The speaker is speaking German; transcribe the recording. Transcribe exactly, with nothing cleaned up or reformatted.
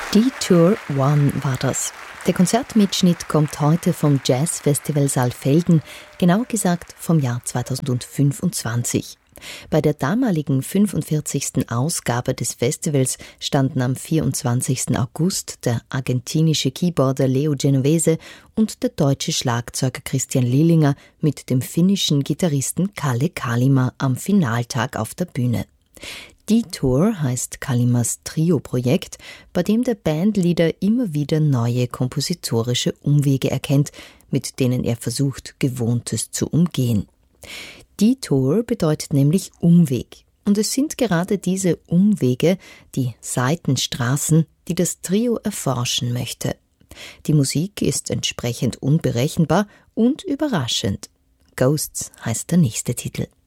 Detour One war das. Der Konzertmitschnitt kommt heute vom Jazzfestival Saalfelden, genauer gesagt vom Jahr zweitausendfünfundzwanzig. Bei der damaligen fünfundvierzigsten Ausgabe des Festivals standen am vierundzwanzigsten August der argentinische Keyboarder Leo Genovese und der deutsche Schlagzeuger Christian Lillinger mit dem finnischen Gitarristen Kalle Kalima am Finaltag auf der Bühne. Detour heißt Kalimas Trio-Projekt, bei dem der Bandleader immer wieder neue kompositorische Umwege erkennt, mit denen er versucht, Gewohntes zu umgehen. Detour bedeutet nämlich Umweg. Und es sind gerade diese Umwege, die Seitenstraßen, die das Trio erforschen möchte. Die Musik ist entsprechend unberechenbar und überraschend. Ghosts heißt der nächste Titel.